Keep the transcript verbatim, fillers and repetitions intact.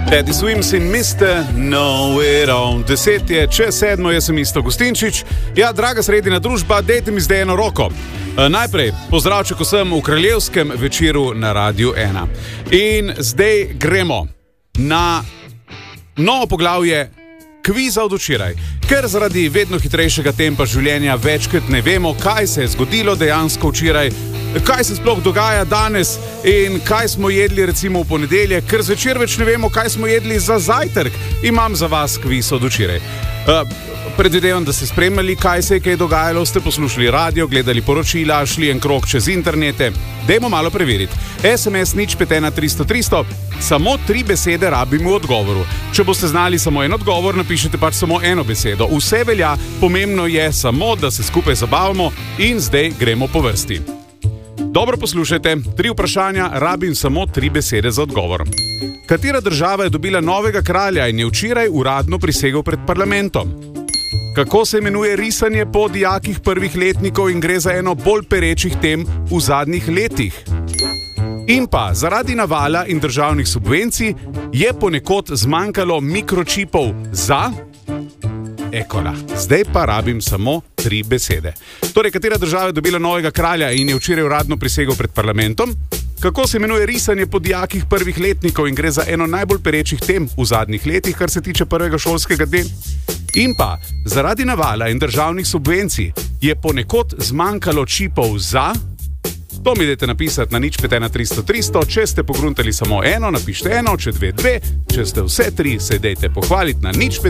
Teddy Swims in mister Nowhere On. Deset je, če sedmo, jaz sem Isto Gustinčič. Ja, draga sredina družba, dejte mi zdaj eno roko. E, najprej, pozdravček vsem v kraljevskem večeru na Radiu ena. In zdaj gremo na novo poglavje kviza od včeraj. Ker zaradi vedno hitrejšega tempa življenja večkrat ne vemo, kaj se je zgodilo dejansko včeraj, kaj se sploh dogaja danes in kaj smo jedli recimo v ponedeljek, ker zvečer več ne vemo, kaj smo jedli za zajtrk. Imam za vas kviz od včeraj. Uh, predvidevam, da ste spremljali, kaj se je kaj dogajalo, ste poslušali radio, gledali poročila, šli en krog čez internete. Dajmo malo preveriti. es em es nič pet ena tristo tristo, samo tri besede rabimo v odgovoru. Če boste znali samo en odgovor, napišite pač samo eno besedo. Vse velja, pomembno je samo, da se skupaj zabavamo in zdaj gremo po vrsti. Dobro poslušajte, tri vprašanja, rabim samo tri besede za odgovor. Katera država je dobila novega kralja in je včeraj uradno prisegel pred parlamentom? Kako se imenuje risanje po dijakih prvih letnikov in gre za eno bolj perečih tem v zadnjih letih? In pa, zaradi navala in državnih subvencij je ponekod zmanjkalo mikročipov za... Ekola. Zdaj pa rabim samo tri besede. Torej, katera država je dobila novega kralja in je včeraj uradno prisegel pred parlamentom? Kako se imenuje risanje po dijakih prvih letnikov in gre za eno najbolj perečih tem v zadnjih letih, kar se tiče prvega šolskega dne? In pa, zaradi navala in državnih subvencij je ponekod zmanjkalo čipov za... To mi dajte napisati na nič pet ena tristo tristo, če ste pogruntali samo eno, napište eno, če dve, dve, če ste vse tri, se dajte pohvaliti na nič pet